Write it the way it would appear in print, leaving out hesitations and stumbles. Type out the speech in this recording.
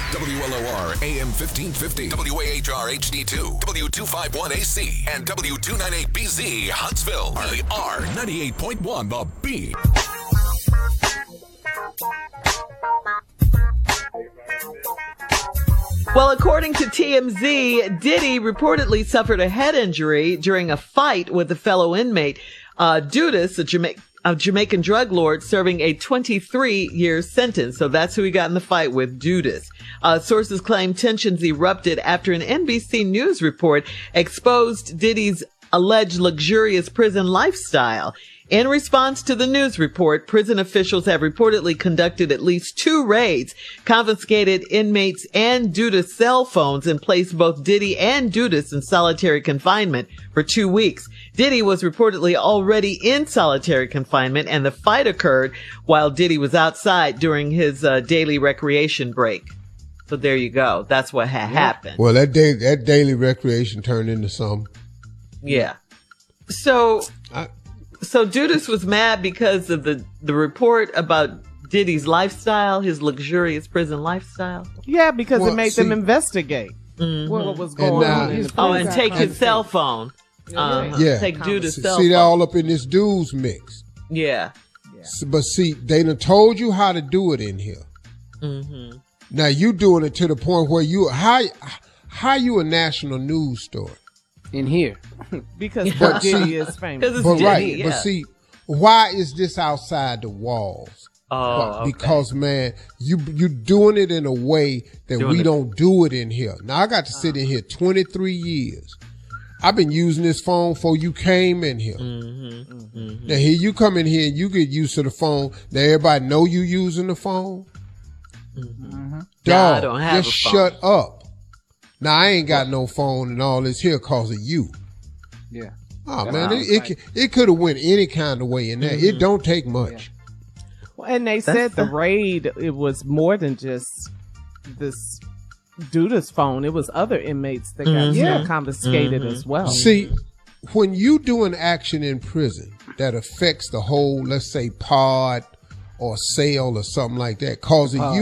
WLOR AM 1550, WAHR HD2, W251AC, and W298BZ Huntsville are the R98.1 The B. Well, according to TMZ, Diddy reportedly suffered a head injury during a fight with a fellow inmate. Dudas, a Jamaican drug lord, serving a 23-year sentence. So that's who he got in the fight with, Dudas. Sources claim tensions erupted after an NBC News report exposed Diddy's alleged luxurious prison lifestyle. In response to the news report, prison officials have reportedly conducted at least 2 raids, confiscated inmates and Dudas cell phones, and placed both Diddy and Dudas in solitary confinement for 2 weeks. Diddy was reportedly already in solitary confinement, and the fight occurred while Diddy was outside during his daily recreation break. So there you go. That's what had happened. Well, that daily recreation turned into something. Yeah. So Dudas was mad because of the report about Diddy's lifestyle, his luxurious prison lifestyle. Yeah, because it made them investigate what was going on. And take his cell phone. Take Dudas' cell phone. See, they're all up in this dudes mix. Yeah. But see, they done told you how to do it in here. Mm-hmm. Now you doing it to the point where how you a national news story? In here. Because Diddy is famous. But see, why is this outside the walls? Because man, you doing it in a way that we don't do it in here. Now I got to sit in here 23 years. I've been using this phone before you came in here. Mm-hmm. Mm-hmm. Now here you come in here and you get used to the phone. Now everybody know you using the phone. Mm-hmm. Dog, I don't have just a phone. shut up. Now I ain't got no phone and all this here cause of you. Yeah. Oh man, it could have went any kind of way in there. Mm-hmm. It don't take much. Well, and they said the raid, it was more than just this Dudas phone. It was other inmates that got confiscated as well. See, when you do an action in prison that affects the whole, let's say, pod or cell or something like that, causing you